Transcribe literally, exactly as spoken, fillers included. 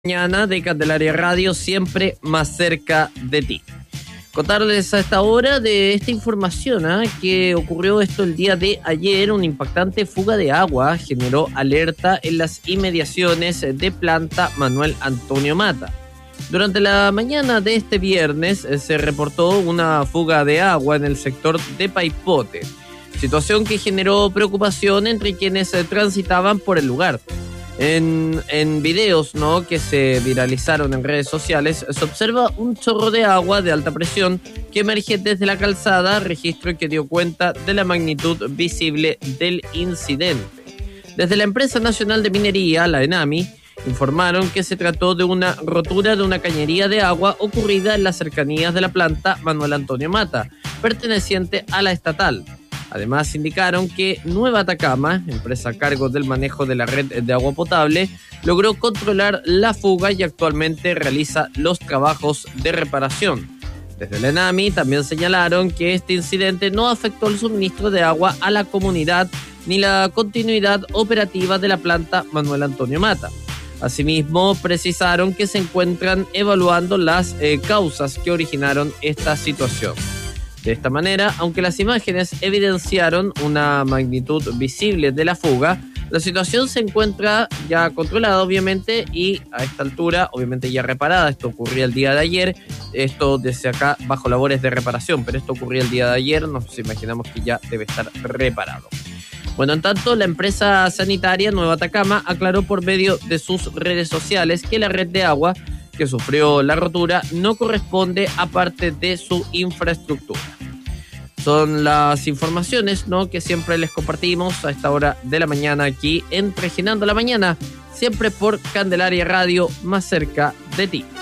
Mañana de Candelaria Radio, siempre más cerca de ti. Contarles a esta hora de esta información ¿eh? que ocurrió esto el día de ayer. Una impactante fuga de agua generó alerta en las inmediaciones de planta Manuel Antonio Mata. Durante la mañana de este viernes eh, se reportó una fuga de agua en el sector de Paipote, situación que generó preocupación entre quienes eh, transitaban por el lugar. En, en videos ¿no? que se viralizaron en redes sociales, se observa un chorro de agua de alta presión que emerge desde la calzada, registro que dio cuenta de la magnitud visible del incidente. Desde la Empresa Nacional de Minería, la ENAMI, informaron que se trató de una rotura de una cañería de agua ocurrida en las cercanías de la planta Manuel Antonio Mata, perteneciente a la estatal. Además, indicaron que Nueva Atacama, empresa a cargo del manejo de la red de agua potable, logró controlar la fuga y actualmente realiza los trabajos de reparación. Desde la ENAMI también señalaron que este incidente no afectó el suministro de agua a la comunidad ni la continuidad operativa de la planta Manuel Antonio Mata. Asimismo, precisaron que se encuentran evaluando las eh, causas que originaron esta situación. De esta manera, aunque las imágenes evidenciaron una magnitud visible de la fuga, la situación se encuentra ya controlada, obviamente, y a esta altura, obviamente ya reparada. Esto ocurría el día de ayer, esto desde acá bajo labores de reparación, pero esto ocurría el día de ayer, nos imaginamos que ya debe estar reparado. Bueno, en tanto, la empresa sanitaria Nueva Atacama aclaró por medio de sus redes sociales que la red de agua que sufrió la rotura no corresponde a parte de su infraestructura. Son las informaciones ¿no? que siempre les compartimos a esta hora de la mañana aquí en Reginando la Mañana, siempre por Candelaria Radio, más cerca de ti.